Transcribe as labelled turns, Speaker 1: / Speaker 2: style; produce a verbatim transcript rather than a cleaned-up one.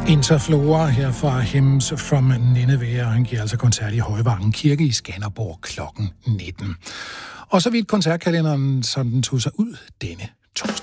Speaker 1: Interflora her fra Hymns from Nineveh, og han giver altså koncert i Højvangen Kirke i Skanderborg klokken nitten. Og så vidt koncertkalenderen, som den tog sig ud denne torsdag.